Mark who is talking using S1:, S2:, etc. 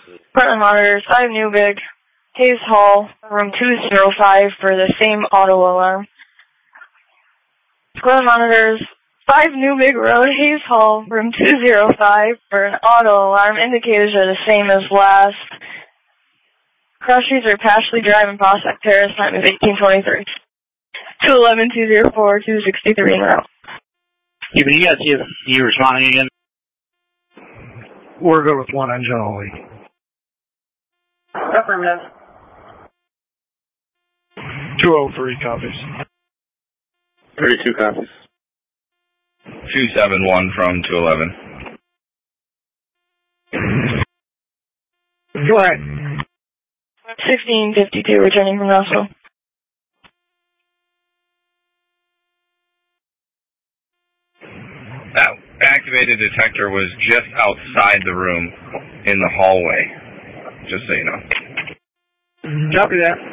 S1: Portland monitors, 5 Newbig, Hayes Hall, room 205 for the same auto alarm. Portland monitors, 5 Newbig Road, Hayes Hall, room 205 for an auto alarm. Indicators are the same as last. Cross streets are Pashley Drive and Prospect Terrace, time is 1823. 211-204-263 en route.
S2: Even you guys, you responding again?
S3: We're good with one engine only.
S1: Affirmative.
S3: 203 copies.
S4: 32 copies.
S5: 271 from 211.
S3: Go ahead.
S1: 1652 returning from Knoxville.
S5: That activated detector was just outside the room in the hallway, just so you know.
S3: Copy that.